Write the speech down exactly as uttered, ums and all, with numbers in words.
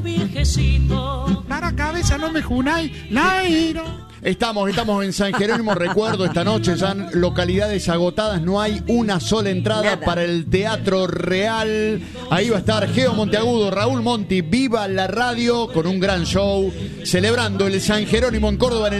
Virgencito. Para cabeza no me junai, Nairo. Estamos, estamos en San Jerónimo, recuerdo, esta noche ya en localidades agotadas, no hay una sola entrada Nada. para el Teatro Real. Ahí va a estar Geo Monteagudo, Raúl Monti, viva la radio con un gran show, celebrando el San Jerónimo en Córdoba en el